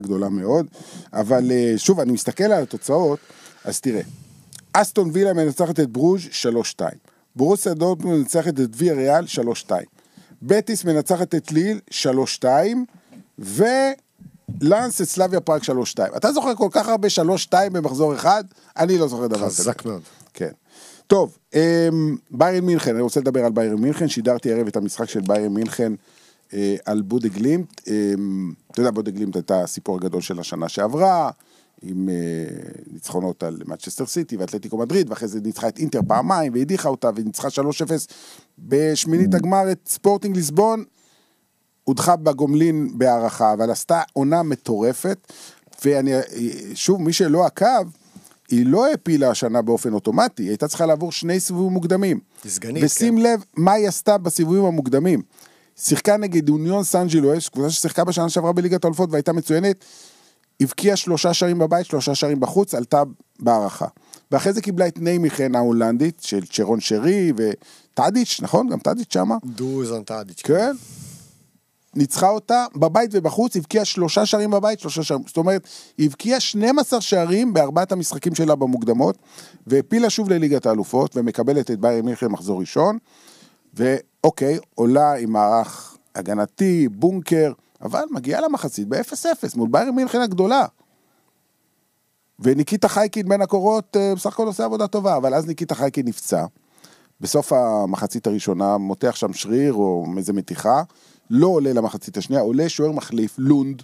גדולה מאוד, אבל שוב, אני מסתכל על התוצאות, אז תראה, אסטון וילה מנצחת את ברוז' 3-2, ברוסיה דורטמונד מנצחת את ויה ריאל 3-2, בטיס מנצחת את ליל 3-2, ולאנס את סלאביה פראג 3-2. אתה זוכר כל כך הרבה 3-2 במחזור אחד? אני לא זוכר דבר כזה. חזק מאוד. כן. טוב, ביירן מינכן, אני רוצה לדבר על ביירן מינכן, שידרתי ערב את המשחק של ביירן מינכן על בודגלימט, אתה יודע, בודגלימט הייתה הסיפור הגדול של השנה שעברה, עם ניצחונות על מנצ'סטר סיטי ואתלטיקו מדריד, ואחרי זה ניצחה את אינטר פעמיים, והדיחה אותה, וניצחה 3-0 בשמינית הגמר את ספורטינג ליסבון, הודחה בגומלין בהערכה, אבל עשתה עונה מטורפת, ואני, שוב, מי שלא עקב, היא לא הפילה השנה באופן אוטומטי, היא הייתה צריכה לעבור 2 סיבובים מוקדמים. סגנית, ושים כן. לב מה היא עשתה בסיבובים המוקדמים. שיחקה נגד אוניון סן ג'ילואס, קבוצה ששיחקה בשנה שעברה בליגת האלופות והייתה מצוינת, הבקיעה 3 שערים בבית, 3 שערים בחוץ, עלתה בהערכה. ואחרי זה קיבלה את ניימיכן ההולנדית, של צ'רון שרי וטאדיץ', נכון? גם טאדיץ' שמה? דוזן טאדיץ'. כן. ניצחה אותה בבית ובחוץ, הבקיעה 3 שערים בבית, 3 שערים, זאת אומרת, הבקיעה 12 שערים בארבעת המשחקים שלה במוקדמות, והפילה שוב לליגת האלופות, ומקבלת את ביירן מינכן מחזור ראשון, ואוקיי, עולה עם מערך הגנתי, בונקר, אבל מגיעה למחצית ב-0-0, מול ביירן מינכן הגדולה. וניקיטה חייקין בין הקורות, בסך הכל עושה עבודה טובה, אבל אז ניקיטה חייקין נפצע, בסוף המחצית הראשונה, מותח שם שריר או איזה מתיחה, לא עולה למחצית השנייה, עולה שוער מחליף, לונד,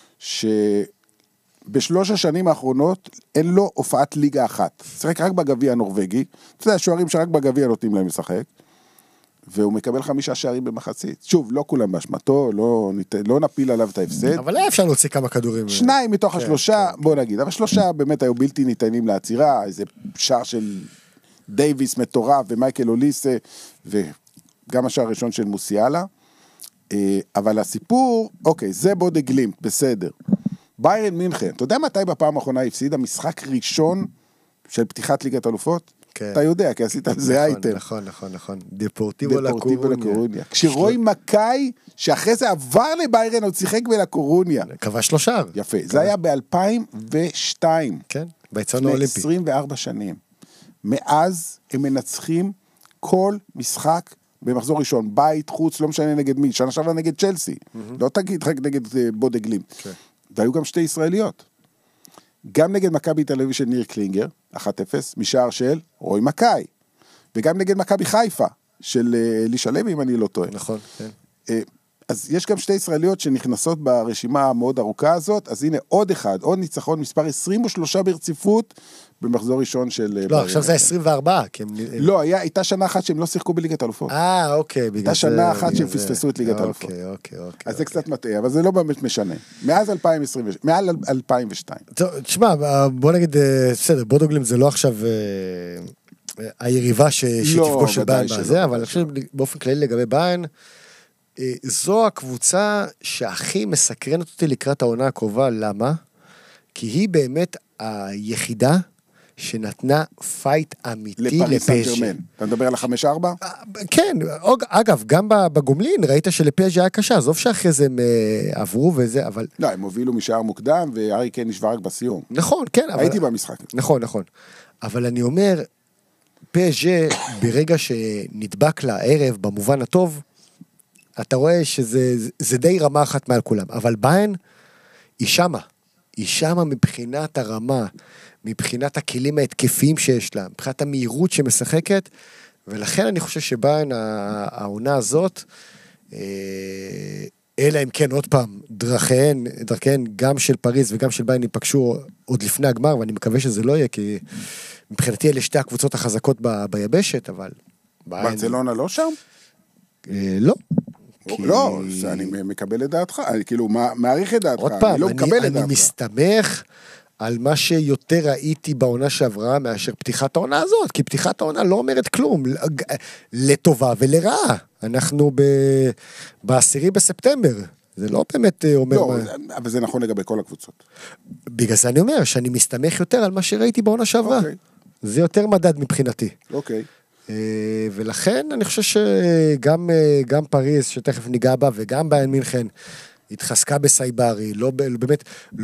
שבשלוש השנים האחרונות אין לו הופעת ליגה אחת. שחק רק בגביע הנורווגי, אתה יודע, שוערים שרק בגביע נותנים להם לשחק, והוא מקבל 5 שערים במחצית. שוב, לא כולם באשמתו, לא נפיל עליו את ההפסד. אבל היה אפשר להוציא כמה כדורים. 2 מתוך השלושה, בוא נגיד, אבל 3 באמת היו בלתי ניתנים לעצירה, איזה שער של דייביס מטורף, ומייקל אוליסה, וגם השער הראשון של מוסיאלה. אבל הסיפור, אוקיי, זה בודגלימט, בסדר. ביירן מינכן, אתה יודע מתי בפעם האחרונה הפסידה משחק ראשון של פתיחת ליגת אלופות? כן. אתה יודע, כי עשית על זה אייטם. נכון. דפורטיבו לקורוניה. כשרואי מקאי, שאחרי זה עבר לביירן, עוד שיחק בלקורוניה. כבש 3 שער. יפה, זה היה ב-2002. כן, ביצעון האולימפי. 24 שנים. מאז הם מנצחים כל משחק במחזור ראשון, בית, חוץ, לא משנה נגד מי, שנה שעברה נגד צ'לסי, לא תגיד רק נגד בודגלימט. והיו גם 2 ישראליות. גם נגד מכבי תל אביב של ניר קלינגר, 1-0, משער של רוי מקאי. וגם נגד מכבי חיפה, של אלישע לוי, אם אני לא טועה. נכון, כן. אז יש גם 2 ישראליות שנכנסות ברשימה המאוד ארוכה הזאת, אז הנה עוד אחד, עוד ניצחון, מספר 23 ברציפות, במחזור ראשון של... לא, עכשיו זה 24, לא, הייתה שנה אחת שהם לא שיחקו בליגת האלופות. אוקיי, הייתה שנה אחת שהם פספסו את ליגת האלופות. אוקיי. אז זה קצת מטעה, אבל זה לא באמת משנה. מאז 2002. טוב, תשמע, בוא נגיד, בסדר, בודגלימט זה לא עכשיו היריבה שתפגוש של ביין בזה, אבל אני חושב באופן כללי לגבי ביין, זו הקבוצה שהכי מסקרנת אותי לקראת העונה הקרובה, למה? כי היא באמת היחידה שנתנה פייט אמיתי לפריס סן ז'רמן. אתה מדבר על 5-4? כן, אגב, גם בגומלין ראית שלפז' היה קשה, עזוב שאחרי זה הם עברו וזה, אבל... לא, הם הובילו משער מוקדם, והארי קיין נשבר רק בסיום. נכון, כן. הייתי במשחק. נכון. אבל אני אומר, פז' ברגע שנדבק לערב, במובן הטוב, אתה רואה שזה די רמה אחת מעל כולם, אבל ביין, היא שמה מבחינת הרמה, מבחינת הכלים ההתקפיים שיש לה, מבחינת המהירות שמשחקת, ולכן אני חושב שביין העונה הזאת, אלא אם כן עוד פעם, דרכיהן גם של פריז וגם של ביין ייפגשו עוד לפני הגמר, ואני מקווה שזה לא יהיה, כי מבחינתי אלה 2 הקבוצות החזקות ביבשת, אבל... ברצלונה לא שם? לא. לא, אני מקבל את דעתך, אני כאילו מעריך את דעתך, עוד פעם, אני מסתמך על מה שיותר ראיתי בעונה שעברה מאשר פתיחת העונה הזאת, כי פתיחת העונה לא אומרת כלום, לטובה ולרעה. אנחנו ב-10 בספטמבר, זה לא באמת אומר... לא, אבל זה נכון לגבי כל הקבוצות. בגלל זה אני אומר, שאני מסתמך יותר על מה שראיתי בעונה שעברה. זה יותר מדד מבחינתי. אוקיי. ולכן אני חושב שגם פריז, שתכף ניגע בה, וגם ביירן מינכן, התחזקה בסייברי, לא באמת...